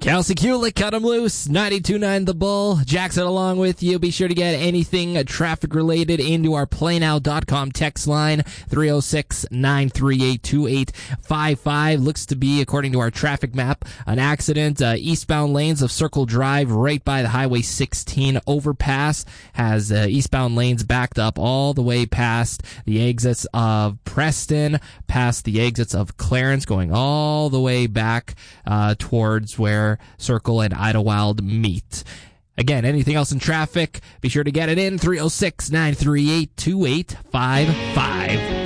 Kelsey Kulik, cut him loose. 92.9 The Bull. Jackson along with you. Be sure to get anything traffic related into our playnow.com text line, 306-938-2855. Looks to be, according to our traffic map, an accident. Eastbound lanes of Circle Drive right by the Highway 16 overpass has eastbound lanes backed up all the way past the exits of Preston, past the exits of Clarence, going all the way back towards where Circle and Idlewild meet. Again, anything else in traffic, be sure to get it in, 306-938-2855.